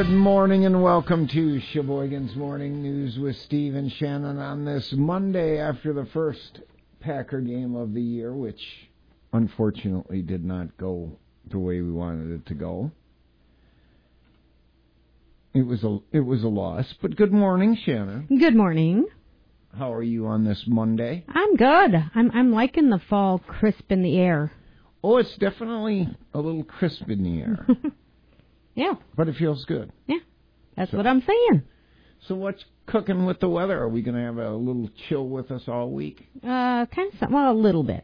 Good morning and welcome to Sheboygan's Morning News with Steve and Shannon on this Monday after the first Packer game of the year, which unfortunately did not go the way we wanted it to go. It was a loss, but good morning, Shannon. Good morning. How are you on this Monday? I'm good. I'm liking the fall crisp in the air. Oh, it's definitely a little crisp in the air. Yeah. But it feels good. Yeah. That's what I'm saying. So what's cooking with the weather? Are we going to have a little chill with us all week? Kind of, well, a little bit.